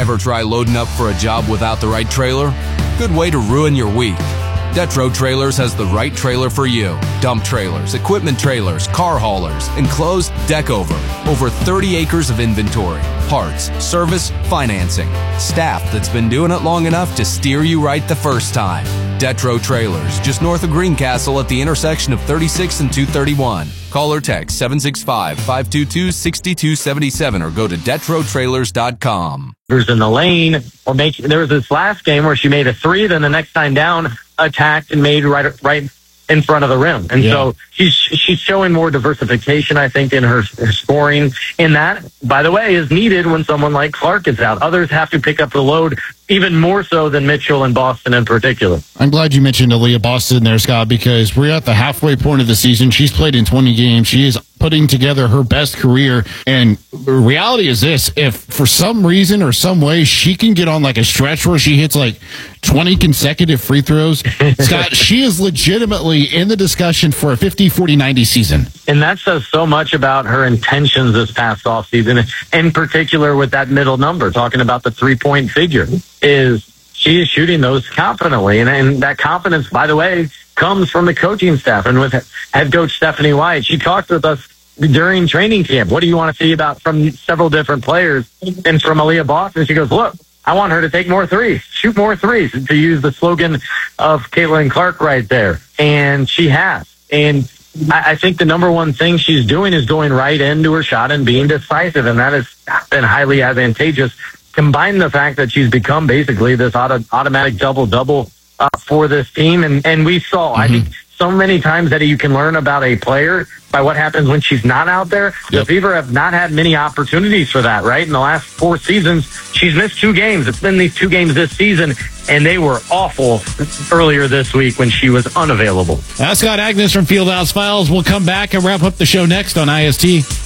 Ever try loading up for a job without the right trailer? Good way to ruin your week. Detro Trailers has the right trailer for you. Dump trailers, equipment trailers, car haulers, enclosed deck over. Over 30 acres of inventory, parts, service, financing. Staff that's been doing it long enough to steer you right the first time. Detro Trailers, just north of Greencastle at the intersection of 36 and 231. Call or text 765-522-6277 or go to DetroTrailers.com. In the lane, or there was this last game where she made a three, then the next time down, attacked and made right in front of the rim. And so she's showing more diversification, I think, in her scoring. And that, by the way, is needed when someone like Clark is out. Others have to pick up the load even more so than Mitchell and Boston in particular. I'm glad you mentioned Aaliyah Boston there, Scott, because we're at the halfway point of the season. She's played in 20 games. She is putting together her best career. And the reality is this: if for some reason or some way she can get on like a stretch where she hits like 20 consecutive free throws, Scott, she is legitimately in the discussion for a 50, 40, 90 season. And that says so much about her intentions this past offseason, in particular with that middle number, talking about the 3-point figure, is she is shooting those confidently. And that confidence, by the way, comes from the coaching staff. And with head coach Stephanie White, she talked with us during training camp. What do you want to see from several different players? And from Aaliyah Boston, she goes, look, I want her to take more threes, shoot more threes, to use the slogan of Caitlin Clark right there. And she has. And I think the number one thing she's doing is going right into her shot and being decisive, and that has been highly advantageous. Combine the fact that she's become basically this automatic double-double for this team. And we saw, I think, so many times that you can learn about a player by what happens when she's not out there. The Fever have not had many opportunities for that, right? In the last 4 seasons, she's missed 2 games. It's been these 2 games this season, and they were awful earlier this week when she was unavailable. Scott Agness from Fieldhouse Files. We'll come back and wrap up the show next on IST.